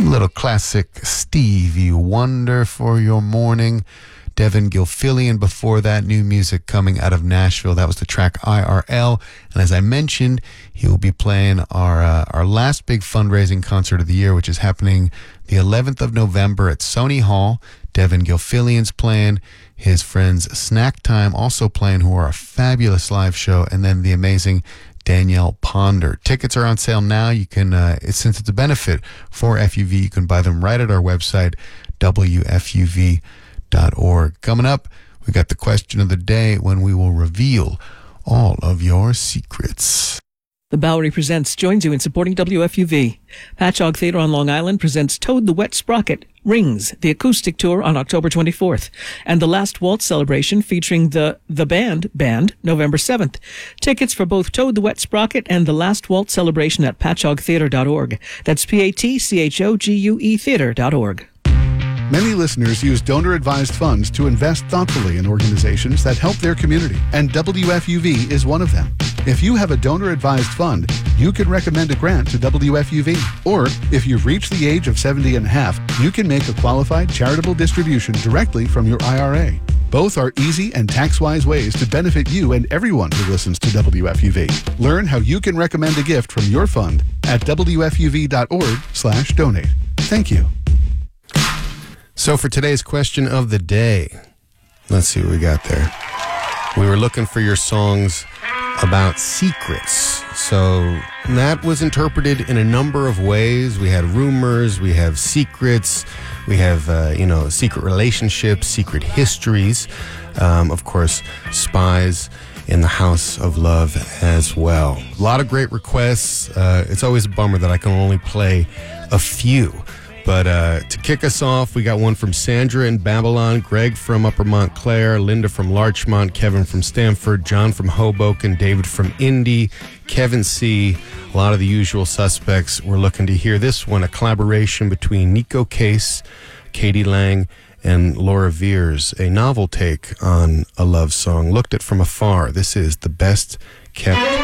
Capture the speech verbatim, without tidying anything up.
Little classic Stevie Wonder for your morning. Devin Gilfillian before that, new music coming out of Nashville. That was the track I R L. And as I mentioned, he will be playing our uh, our last big fundraising concert of the year, which is happening the eleventh of November at Sony Hall. Devin Gilfillian's playing, his friends Snack Time also playing, who are a fabulous live show, and then the amazing Danielle Ponder. Tickets are on sale now. You can, uh, it's, since it's a benefit for F U V, you can buy them right at our website, W F U V dot org. Coming up, we got the question of the day when we will reveal all of your secrets. The Bowery Presents joins you in supporting W F U V. Patchogue Theater on Long Island presents Toad the Wet Sprocket, Rings, the acoustic tour on October twenty-fourth, and the Last Waltz celebration featuring the The Band Band November seventh. Tickets for both Toad the Wet Sprocket and the Last Waltz celebration at patchogue theater dot org. That's P A T C H O G U E theater dot org. Many listeners use donor-advised funds to invest thoughtfully in organizations that help their community, and W F U V is one of them. If you have a donor-advised fund, you can recommend a grant to W F U V. Or, if you've reached the age of seventy and a half, you can make a qualified charitable distribution directly from your I R A. Both are easy and tax-wise ways to benefit you and everyone who listens to W F U V. Learn how you can recommend a gift from your fund at W F U V dot org slash donate. Thank you. So for today's question of the day, let's see what we got there. We were looking for your songs about secrets. So that was interpreted in a number of ways. We had rumors, we have secrets, we have, uh, you know, secret relationships, secret histories, um, of course, spies in the House of Love as well. A lot of great requests. Uh, it's always a bummer that I can only play a few. But uh, to kick us off, we got one from Sandra in Babylon, Greg from Upper Montclair, Linda from Larchmont, Kevin from Stamford, John from Hoboken, David from Indy, Kevin C. A lot of the usual suspects. We're looking to hear this one, a collaboration between Nico Case, Katie Lang, and Laura Veers, a novel take on a love song. Looked at from afar. This is The Best Kept